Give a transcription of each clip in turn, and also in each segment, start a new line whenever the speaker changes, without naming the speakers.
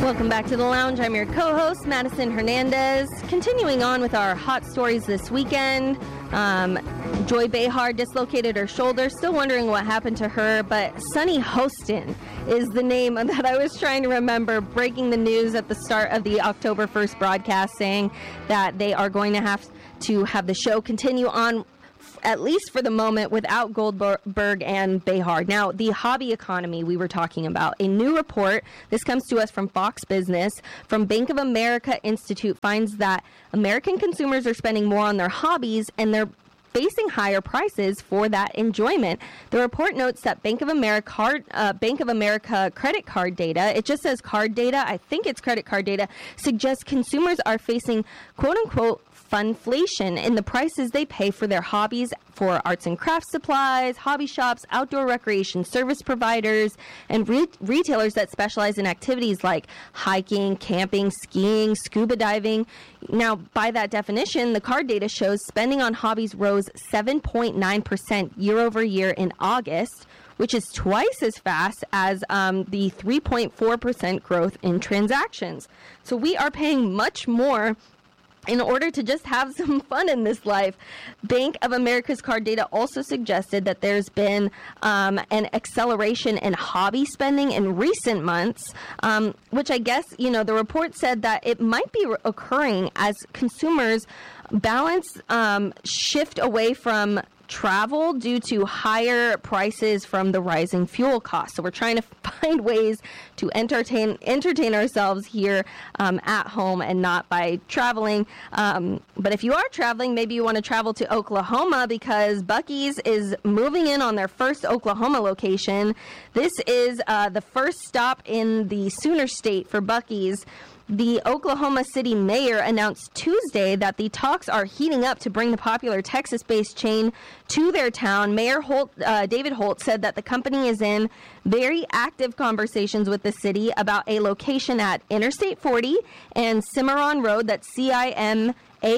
Welcome back to the lounge. I'm your co-host, Madison Hernandez. Continuing on with our hot stories this weekend. Joy Behar dislocated her shoulder. Still wondering what happened to her, but Sunny Hostin is the name that I was trying to remember, breaking the news at the start of the October 1st broadcast, saying that they are going to have the show continue on, at least for the moment, without Goldberg and Behar. Now, the hobby economy we were talking about. A new report, this comes to us from Fox Business, from Bank of America Institute, finds that American consumers are spending more on their hobbies, and they're facing higher prices for that enjoyment. The report notes that Bank of America credit card data, it just says card data, I think it's credit card data, suggests consumers are facing quote-unquote funflation in the prices they pay for their hobbies, for arts and crafts supplies, hobby shops, outdoor recreation service providers, and retailers that specialize in activities like hiking, camping, skiing, scuba diving. Now, by that definition, the card data shows spending on hobbies rose 7.9% year over year in August, which is twice as fast as the 3.4% growth in transactions. So we are paying much more in order to just have some fun in this life. Bank of America's card data also suggested that there's been an acceleration in hobby spending in recent months, which I guess, the report said that it might be occurring as consumers balance shift away from travel due to higher prices from the rising fuel costs. So we're trying to find ways to entertain ourselves here at home and not by traveling. But if you are traveling, maybe you want to travel to Oklahoma, because Buc-ee's is moving in on their first Oklahoma location. This is the first stop in the Sooner State for Buc-ee's. The Oklahoma City mayor announced Tuesday that the talks are heating up to bring the popular Texas-based chain to their town. Mayor David Holt said that the company is in very active conversations with the city about a location at Interstate 40 and Cimarron Road, that's Cimarron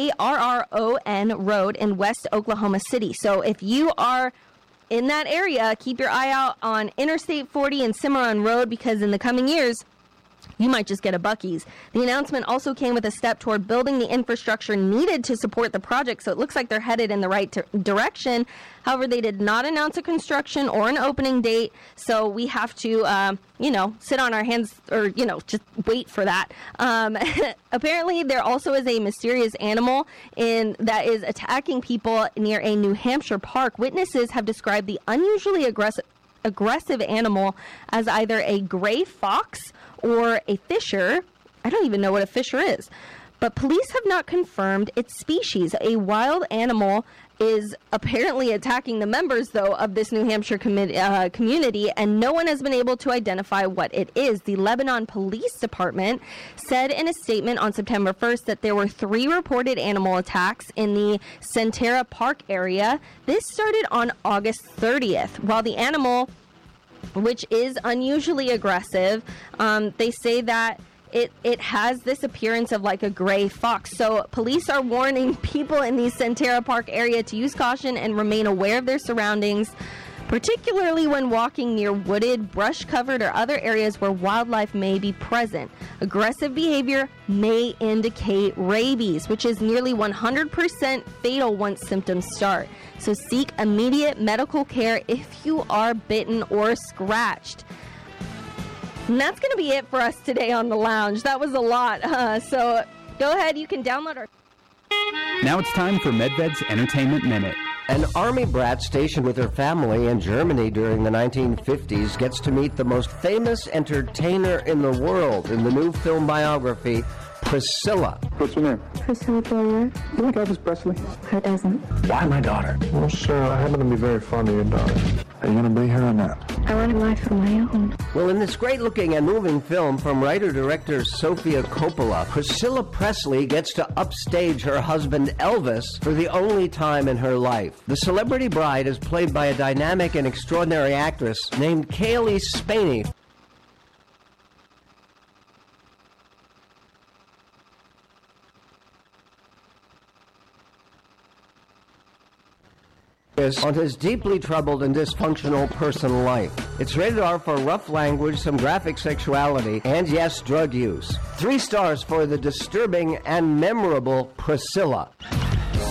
Road in West Oklahoma City. So if you are in that area, keep your eye out on Interstate 40 and Cimarron Road, because in the coming years, you might just get a Buc-ee's. The announcement also came with a step toward building the infrastructure needed to support the project, so it looks like they're headed in the right direction. However, they did not announce a construction or an opening date, so we have to, sit on our hands or, just wait for that. Apparently, there also is a mysterious animal that is attacking people near a New Hampshire park. Witnesses have described the unusually aggressive animal as either a gray fox or a fisher. I don't even know what a fisher is. But police have not confirmed its species. A wild animal is apparently attacking the members, though, of this New Hampshire community, and no one has been able to identify what it is. The Lebanon Police Department said in a statement on September 1st that there were 3 reported animal attacks in the Centera Park area. This started on August 30th. While the animal, which is unusually aggressive, they say that it has this appearance of like a gray fox. So police are warning people in the Centera Park area to use caution and remain aware of their surroundings, particularly when walking near wooded, brush-covered, or other areas where wildlife may be present. Aggressive behavior may indicate rabies, which is nearly 100% fatal once symptoms start. So seek immediate medical care if you are bitten or scratched. And that's going to be it for us today on the lounge. That was a lot. So go ahead, you can download our...
Now it's time for Medved's Entertainment Minute.
An army brat stationed with her family in Germany during the 1950s gets to meet the most famous entertainer in the world in the new film biography, Priscilla.
What's your name?
Priscilla Glover.
You like Elvis Presley?
Who doesn't?
Why my daughter? Well, sir, I happen to be very fond of your daughter. Are you going to be here or not?
I want a life of my own.
Well, in this great-looking and moving film from writer-director Sofia Coppola, Priscilla Presley gets to upstage her husband Elvis for the only time in her life. The celebrity bride is played by a dynamic and extraordinary actress named Cailee Spaeny. on his deeply troubled and dysfunctional personal life. It's rated R for rough language, some graphic sexuality, and yes, drug use. 3 stars for the disturbing and memorable Priscilla.